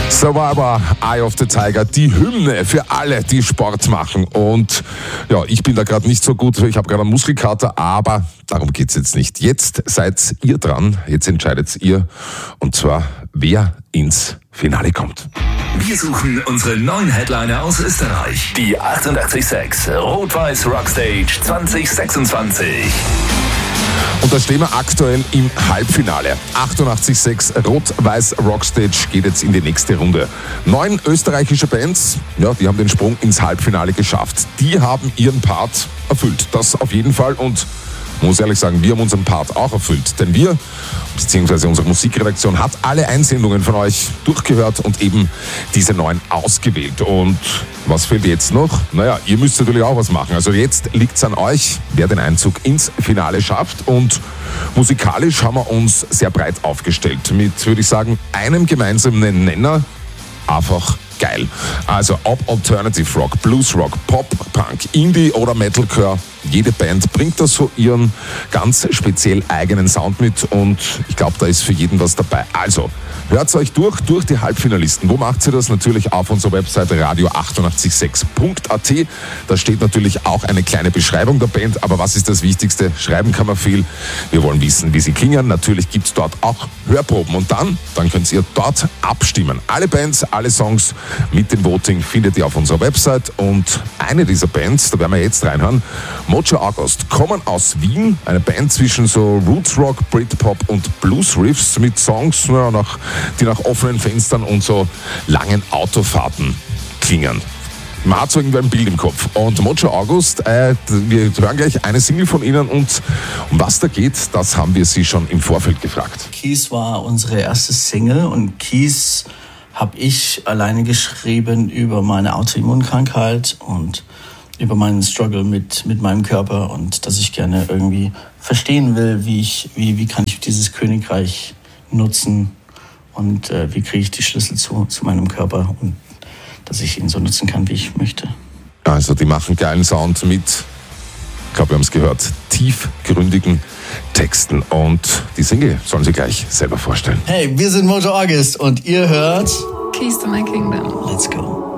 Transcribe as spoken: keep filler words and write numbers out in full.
Survivor, Eye of the Tiger, die Hymne für alle, die Sport machen. Und ja, ich bin da gerade nicht so gut, ich habe gerade einen Muskelkater, aber darum geht's jetzt nicht. Jetzt seid ihr dran, jetzt entscheidet ihr, und zwar, wer ins Finale kommt. Wir suchen unsere neuen Headliner aus Österreich. Die achtundachtzig Komma sechs Rot-Weiß Rockstage zwanzig sechsundzwanzig. Und da stehen wir aktuell im Halbfinale. achtundachtzig Komma sechs Rot-Weiß Rockstage geht jetzt in die nächste Runde. Neun österreichische Bands, ja, die haben den Sprung ins Halbfinale geschafft. Die haben ihren Part erfüllt. Das auf jeden Fall. Und ich muss ehrlich sagen, wir haben unseren Part auch erfüllt. Denn wir, beziehungsweise unsere Musikredaktion, hat alle Einsendungen von euch durchgehört und eben diese neun ausgewählt. Und was fehlt jetzt noch? Naja, ihr müsst natürlich auch was machen. Also jetzt liegt es an euch, wer den Einzug ins Finale schafft. Und musikalisch haben wir uns sehr breit aufgestellt. Mit, würde ich sagen, einem gemeinsamen Nenner: einfach geil. Also ob Alternative Rock, Blues Rock, Pop, Punk, Indie oder Metalcore, jede Band bringt da so ihren ganz speziell eigenen Sound mit und ich glaube, da ist für jeden was dabei. Also hört euch durch, durch die Halbfinalisten. Wo macht ihr das? Natürlich auf unserer Website radio achtundachtzig sechs punkt a t. Da steht natürlich auch eine kleine Beschreibung der Band, aber was ist das Wichtigste? Schreiben kann man viel. Wir wollen wissen, wie sie klingen. Natürlich gibt es dort auch Hörproben und dann, dann könnt ihr dort abstimmen. Alle Bands, alle Songs mit dem Voting findet ihr auf unserer Website und eine dieser Bands, da werden wir jetzt reinhören, Mojo August, kommen aus Wien, eine Band zwischen so Roots Rock, Britpop und Blues Riffs mit Songs, na, nach, die nach offenen Fenstern und so langen Autofahrten klingen. Man hat so irgendwie ein Bild im Kopf. Und Mojo August, äh, wir hören gleich eine Single von ihnen und um was da geht, das haben wir sie schon im Vorfeld gefragt. Kies war unsere erste Single und Kies habe ich alleine geschrieben über meine Autoimmunkrankheit und über meinen Struggle mit, mit meinem Körper und dass ich gerne irgendwie verstehen will, wie, ich, wie, wie kann ich dieses Königreich nutzen und äh, wie kriege ich die Schlüssel zu, zu meinem Körper und dass ich ihn so nutzen kann, wie ich möchte. Also die machen geilen Sound mit, ich glaube, wir haben es gehört, tiefgründigen Texten und die Single sollen Sie gleich selber vorstellen. Hey, wir sind Mojo August und ihr hört Keys to my Kingdom. Let's go.